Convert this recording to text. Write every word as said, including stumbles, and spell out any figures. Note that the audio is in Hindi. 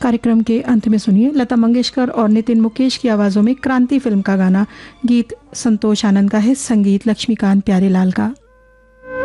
कार्यक्रम के अंत में सुनिए लता मंगेशकर और नितिन मुकेश की आवाज़ों में क्रांति फिल्म का गाना। गीत संतोष आनंद का है, संगीत लक्ष्मीकांत प्यारेलाल का।